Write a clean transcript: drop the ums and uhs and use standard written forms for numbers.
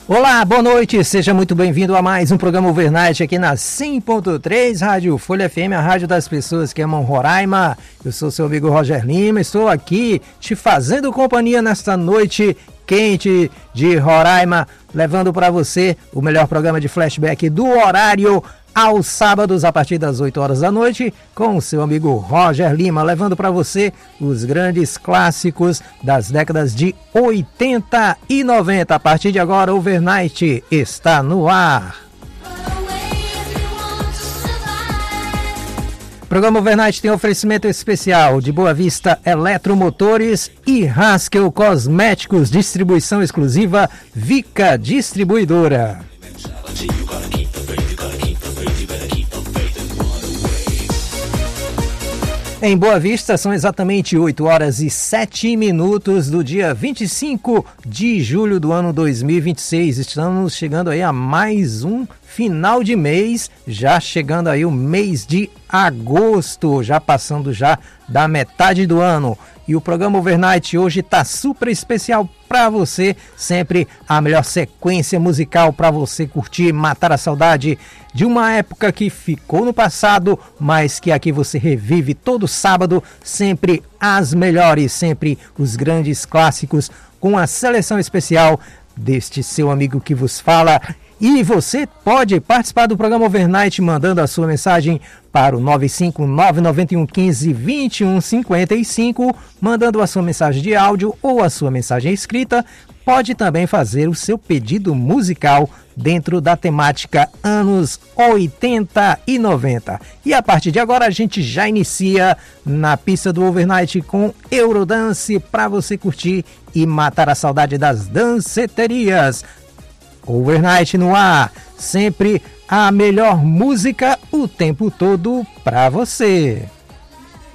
Olá, boa noite, seja muito bem-vindo a mais um programa Overnight aqui na 100.3 Rádio Folha FM, a rádio das pessoas que amam Roraima. Eu sou seu amigo Roger Lima, estou aqui te fazendo companhia nesta noite quente de Roraima, levando para você o melhor programa de flashback do horário aos sábados a partir das 8 horas da noite, com o seu amigo Roger Lima, levando para você os grandes clássicos das décadas de 80 e 90. A partir de agora, o Overnight está no ar. O programa Overnight tem oferecimento especial de Boa Vista Eletromotores e Haskell Cosméticos, distribuição exclusiva Vica Distribuidora. Em Boa Vista são exatamente 8 horas e 7 minutos do dia 25 de julho do ano 2026. Estamos chegando aí a mais um final de mês, já chegando aí o mês de agosto, já passando já da metade do ano. E o programa Overnight hoje está super especial para você, sempre a melhor sequência musical para você curtir, matar a saudade de uma época que ficou no passado, mas que aqui você revive todo sábado, sempre as melhores, sempre os grandes clássicos, com a seleção especial deste seu amigo que vos fala. E você pode participar do programa Overnight mandando a sua mensagem para o 95991152155, mandando a sua mensagem de áudio ou a sua mensagem escrita. Pode também fazer o seu pedido musical dentro da temática anos 80 e 90. E a partir de agora a gente já inicia na pista do Overnight com Eurodance para você curtir e matar a saudade das danceterias. Overnight no ar, sempre a melhor música o tempo todo pra você.